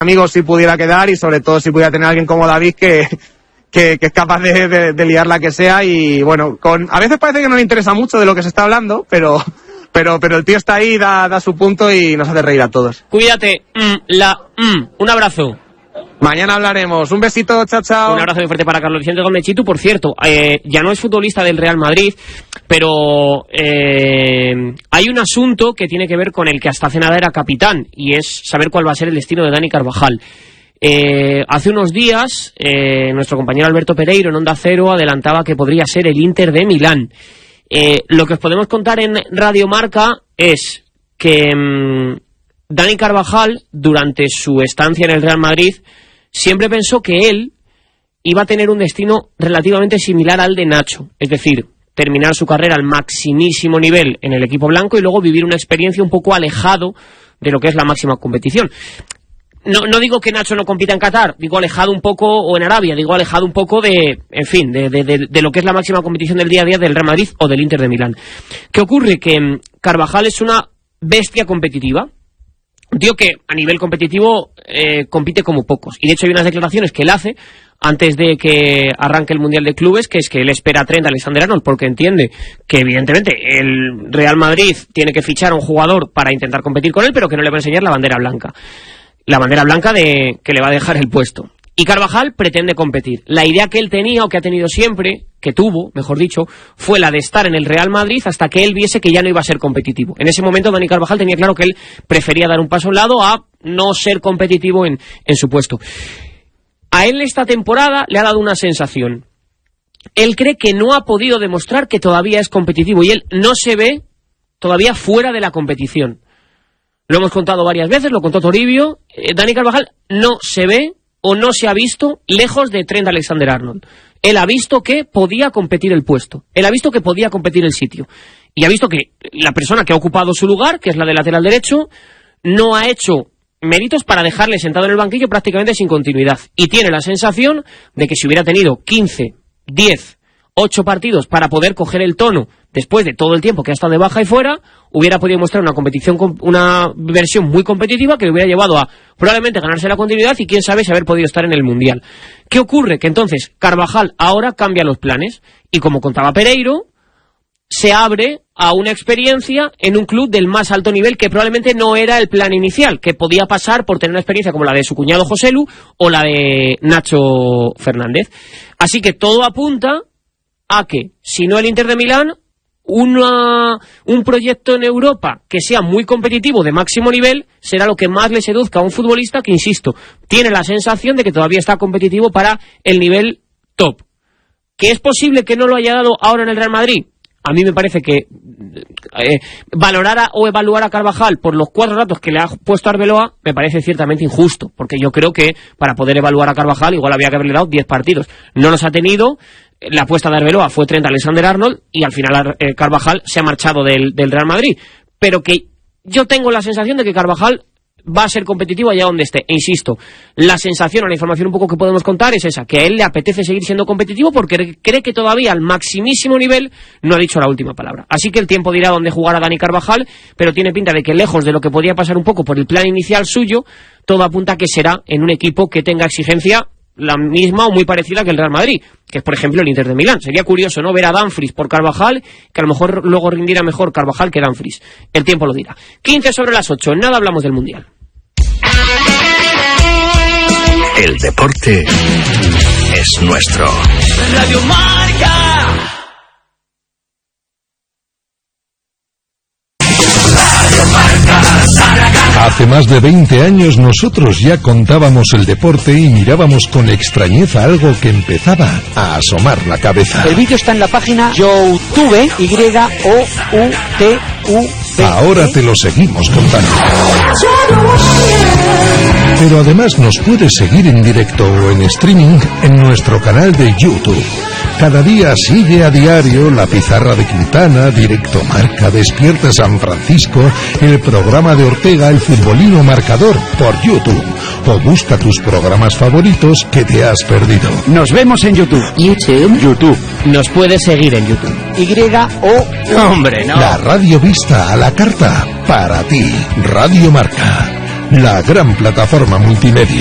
amigos si pudiera quedar, y sobre todo si pudiera tener a alguien como David que es capaz de liar la que sea. Y bueno, a veces parece que no le interesa mucho de lo que se está hablando, pero el tío está ahí, da su punto y nos hace reír a todos. Cuídate, un abrazo. Mañana hablaremos. Un besito, chao, chao. Un abrazo muy fuerte para Carlos Vicente Gómez Chitu. Por cierto, ya no es futbolista del Real Madrid, pero hay un asunto que tiene que ver con el que hasta hace nada era capitán, y es saber cuál va a ser el destino de Dani Carvajal. Hace unos días, nuestro compañero Alberto Pereiro en Onda Cero adelantaba que podría ser el Inter de Milán. Lo que os podemos contar en Radio Marca es que Dani Carvajal, durante su estancia en el Real Madrid, siempre pensó que él iba a tener un destino relativamente similar al de Nacho, es decir, terminar su carrera al maximísimo nivel en el equipo blanco y luego vivir una experiencia un poco alejado de lo que es la máxima competición. No digo que Nacho no compita en Qatar, digo alejado un poco, o en Arabia, digo alejado un poco de lo que es la máxima competición del día a día del Real Madrid o del Inter de Milán. ¿Qué ocurre? Que Carvajal es una bestia competitiva, un tío que a nivel competitivo compite como pocos, y de hecho hay unas declaraciones que él hace antes de que arranque el Mundial de Clubes, que es que él espera a Trent Alexander-Arnold porque entiende que evidentemente el Real Madrid tiene que fichar a un jugador para intentar competir con él, pero que no le va a enseñar la bandera blanca de que le va a dejar el puesto. Y Carvajal pretende competir. La idea que él tenía, o que ha tenido siempre, que tuvo, mejor dicho, fue la de estar en el Real Madrid hasta que él viese que ya no iba a ser competitivo. En ese momento Dani Carvajal tenía claro que él prefería dar un paso a un lado a no ser competitivo en su puesto. A él esta temporada le ha dado una sensación. Él cree que no ha podido demostrar que todavía es competitivo, y él no se ve todavía fuera de la competición. Lo hemos contado varias veces, lo contó Toribio. Dani Carvajal no se ve o no se ha visto lejos de Trent Alexander-Arnold. Él ha visto que podía competir el puesto, él ha visto que podía competir el sitio, y ha visto que la persona que ha ocupado su lugar, que es la de lateral derecho, no ha hecho méritos para dejarle sentado en el banquillo prácticamente sin continuidad, y tiene la sensación de que si hubiera tenido 15, 10, 8 partidos para poder coger el tono después de todo el tiempo que ha estado de baja y fuera, hubiera podido mostrar una versión muy competitiva que le hubiera llevado a probablemente ganarse la continuidad y quién sabe si haber podido estar en el Mundial. ¿Qué ocurre? Que entonces Carvajal ahora cambia los planes y, como contaba Pereiro, se abre a una experiencia en un club del más alto nivel que probablemente no era el plan inicial, que podía pasar por tener una experiencia como la de su cuñado Joselu o la de Nacho Fernández. Así que todo apunta a que, si no el Inter de Milán, un proyecto en Europa que sea muy competitivo, de máximo nivel, será lo que más le seduzca a un futbolista que, insisto, tiene la sensación de que todavía está competitivo para el nivel top. ¿Que es posible que no lo haya dado ahora en el Real Madrid? A mí me parece que valorar o evaluar a Carvajal por los 4 datos que le ha puesto Arbeloa me parece ciertamente injusto, porque yo creo que para poder evaluar a Carvajal igual había que haberle dado 10 partidos. No los ha tenido. La apuesta de Arbeloa fue Trent Alexander-Arnold y al final Carvajal se ha marchado del Real Madrid. Pero que yo tengo la sensación de que Carvajal va a ser competitivo allá donde esté. E insisto, la sensación o la información un poco que podemos contar es esa, que a él le apetece seguir siendo competitivo porque cree que todavía al maximísimo nivel no ha dicho la última palabra. Así que el tiempo dirá dónde jugará Dani Carvajal, pero tiene pinta de que, lejos de lo que podía pasar un poco por el plan inicial suyo, todo apunta a que será en un equipo que tenga exigencia la misma o muy parecida que el Real Madrid, que es por ejemplo el Inter de Milán. Sería curioso no ver a Dumfries por Carvajal, que a lo mejor luego rindiera mejor Carvajal que Dumfries. El tiempo lo dirá. 15:08, en nada hablamos del Mundial. El deporte es nuestro. Radio Marca. Hace más de 20 años nosotros ya contábamos el deporte y mirábamos con extrañeza algo que empezaba a asomar la cabeza. El vídeo está en la página YouTube, YOUTUV. Ahora te lo seguimos contando. Pero además nos puedes seguir en directo o en streaming en nuestro canal de YouTube. Cada día sigue a diario La Pizarra de Quintana, Directo Marca, Despierta San Francisco, el programa de Ortega, El Futbolino Marcador, por YouTube. O busca tus programas favoritos que te has perdido. Nos vemos en YouTube. YouTube. Nos puedes seguir en YouTube. ¡Hombre, no! La radio vista a la carta, para ti. Radio Marca. la gran plataforma multimedia.